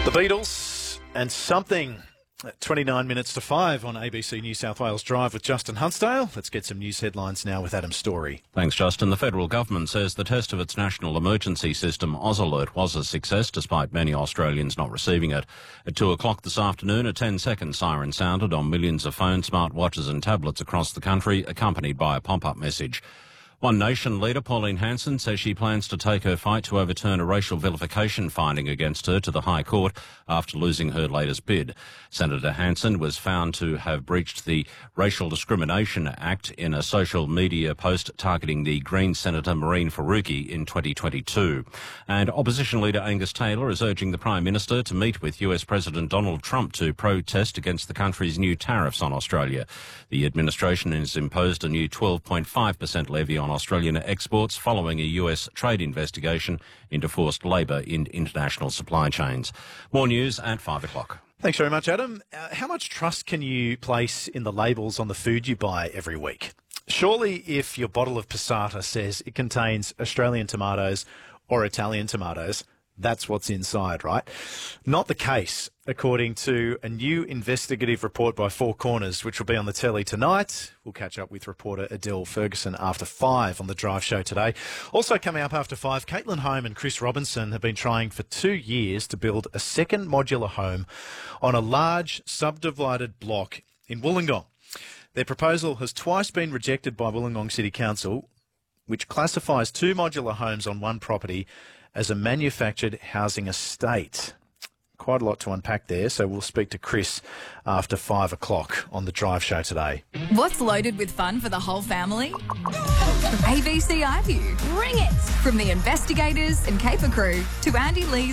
The Beatles and Something at 29 minutes to 5 on ABC New South Wales Drive with Justin Huntsdale. Let's get some news headlines now with Adam Story. Thanks, Justin. The federal government says the test of its national emergency system, AusAlert, was a success despite many Australians not receiving it. At 2 o'clock this afternoon, a 10-second siren sounded on millions of phones, smartwatches and tablets across the country, accompanied by a pop-up message. One Nation leader, Pauline Hanson, says she plans to take her fight to overturn a racial vilification finding against her to the High Court after losing her latest bid. Senator Hanson was found to have breached the Racial Discrimination Act in a social media post targeting the Green Senator Mehreen Faruqi in 2022. And opposition leader Angus Taylor is urging the Prime Minister to meet with US President Donald Trump to protest against the country's new tariffs on Australia. The administration has imposed a new 12.5% levy on Australian exports following a US trade investigation into forced labour in international supply chains. More news at 5 o'clock. Thanks very much, Adam. How much trust can you place in the labels on the food you buy every week? Surely if your bottle of passata says it contains Australian tomatoes or Italian tomatoes, that's what's inside, right? Not the case, according to a new investigative report by Four Corners, which will be on the telly tonight. We'll catch up with reporter Adele Ferguson after 5 on The Drive Show today. Also coming up after 5, Caitlin Home and Chris Robinson have been trying for 2 years to build a second modular home on a large subdivided block in Wollongong. Their proposal has twice been rejected by Wollongong City Council, which classifies 2 modular homes on one property as a manufactured housing estate. Quite a lot to unpack there, so we'll speak to Chris after 5 o'clock on The Drive Show today. What's loaded with fun for the whole family? ABC iView. Bring it! From the investigators and caper crew to Andy Lee's